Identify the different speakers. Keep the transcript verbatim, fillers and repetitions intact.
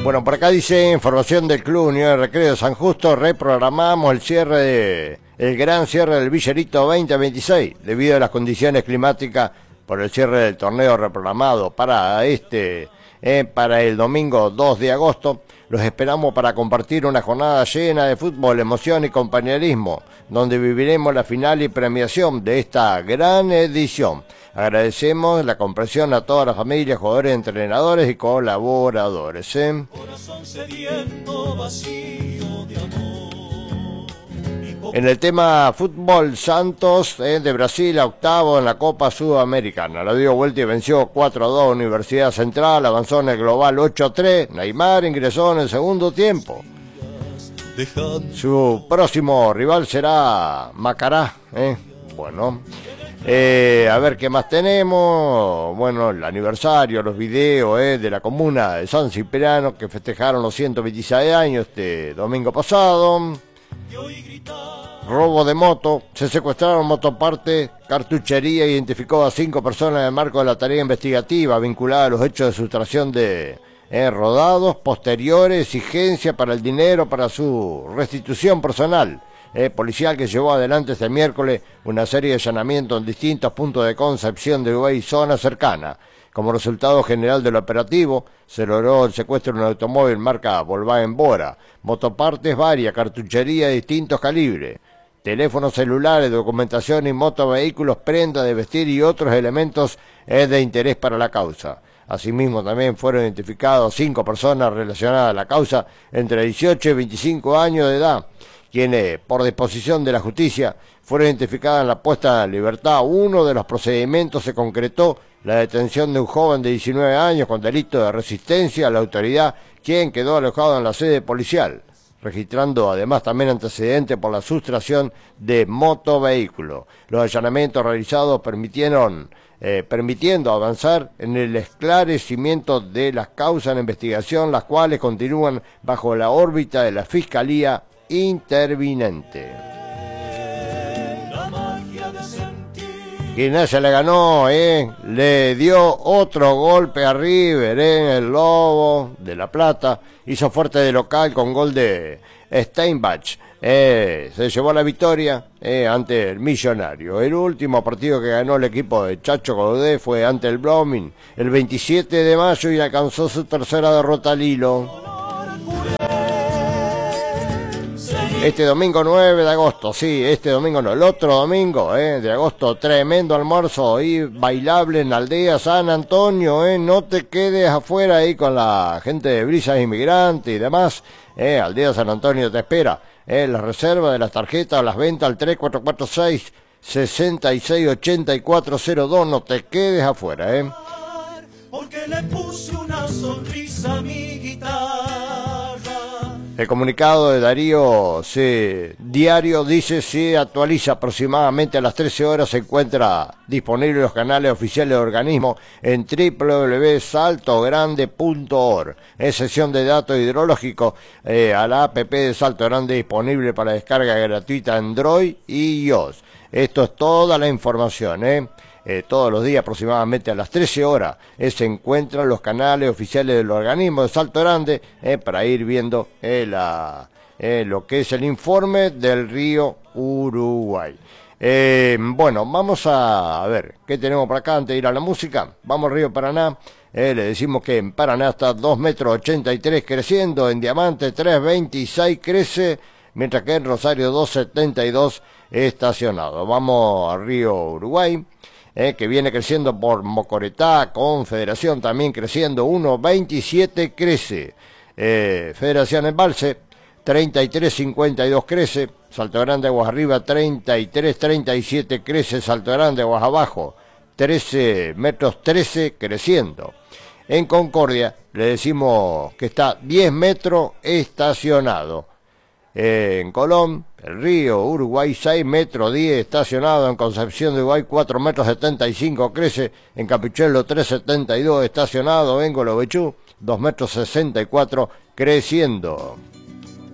Speaker 1: Bueno, por acá dice información del Club Unión de Recreo de San Justo, reprogramamos el cierre de, el gran cierre del Villerito veinte veintiséis, debido a las condiciones climáticas por el cierre del torneo reprogramado para este, eh, para el domingo dos de agosto. Los esperamos para compartir una jornada llena de fútbol, emoción y compañerismo, donde viviremos la final y premiación de esta gran edición. Agradecemos la comprensión a todas las familias, jugadores, entrenadores y colaboradores. ¿eh? En el tema fútbol, Santos eh, de Brasil a octavo en la Copa Sudamericana. La dio vuelta y venció cuatro a dos Universidad Central, avanzó en el global ocho a tres. Neymar ingresó en el segundo tiempo. Su próximo rival será Macará. ¿eh? Bueno... Eh, a ver qué más tenemos. Bueno, el aniversario, los videos eh, de la comuna de San Cipriano que festejaron los ciento veintiséis años este domingo pasado. Robo de moto, se secuestraron motopartes, cartuchería, identificó a cinco personas en el marco de la tarea investigativa vinculada a los hechos de sustracción de eh, rodados, posteriores, exigencia para el dinero para su restitución personal. Eh, policial que llevó adelante este miércoles una serie de allanamientos en distintos puntos de Concepción de Uruguay y zona cercana. Como resultado general del operativo, se logró el secuestro de un automóvil marca Volkswagen Bora, motopartes varias, cartuchería de distintos calibres, teléfonos celulares, documentación y motovehículos, prendas de vestir y otros elementos eh, de interés para la causa. Asimismo, también fueron identificados cinco personas relacionadas a la causa entre dieciocho y veinticinco años de edad, quienes, por disposición de la justicia, fueron identificadas en la puesta en libertad. Uno de los procedimientos se concretó la detención de un joven de diecinueve años con delito de resistencia a la autoridad, quien quedó alojado en la sede policial, registrando además también antecedentes por la sustracción de motovehículos. Los allanamientos realizados permitieron, eh, permitiendo avanzar en el esclarecimiento de las causas en investigación, las cuales continúan bajo la órbita de la Fiscalía intervinente. Gimnasia le ganó, eh, le dio otro golpe a River eh, en el Lobo de La Plata, hizo fuerte de local con gol de Steinbach, eh, se llevó la victoria eh, ante el Millonario. El último partido que ganó el equipo de Chacho Godé fue ante el Blooming el veintisiete de mayo y alcanzó su tercera derrota al hilo. Este domingo nueve de agosto, sí, este domingo no, el otro domingo eh, de agosto, tremendo almuerzo y bailable en la aldea San Antonio, eh, no te quedes afuera ahí con la gente de Brisas Inmigrantes y demás, eh, aldea San Antonio te espera, eh, la reserva de las tarjetas, las ventas al tres cuatro cuatro seis, seis seis ocho cuatro cero dos, no te quedes afuera, eh. Porque le puse una sonrisa a mi guitarra. El comunicado de Darío C. Diario dice: se actualiza aproximadamente a las trece horas, se encuentra disponible los canales oficiales del organismo en doble u doble u doble u punto salto grande punto org. En sección de datos hidrológicos, eh, a la app de Salto Grande disponible para descarga gratuita Android y iOS. Esto es toda la información, ¿eh? Eh, todos los días aproximadamente a las trece horas eh, se encuentran los canales oficiales del organismo de Salto Grande eh, para ir viendo eh, la, eh, lo que es el informe del río Uruguay. Eh, bueno, vamos a, a ver qué tenemos por acá antes de ir a la música. Vamos al río Paraná. Eh, le decimos que en Paraná está dos metros ochenta y tres creciendo, en Diamante tres veintiséis crece, mientras que en Rosario dos setenta y dos estacionado. Vamos al río Uruguay. Eh, que viene creciendo por Mocoretá, Confederación también creciendo, uno veintisiete crece, eh, Federación Embalse, treinta y tres cincuenta y dos crece, Salto Grande Aguas Arriba, treinta y tres treinta y siete crece, Salto Grande Aguas Abajo, trece metros trece creciendo. En Concordia le decimos que está diez metros estacionado. Eh, en Colón, el río Uruguay, seis metros diez estacionado. En Concepción de Uruguay, cuatro metros setenta y cinco crece. En Capichuelo, tres setenta y dos estacionado. En Golovechú, dos metros sesenta y cuatro creciendo.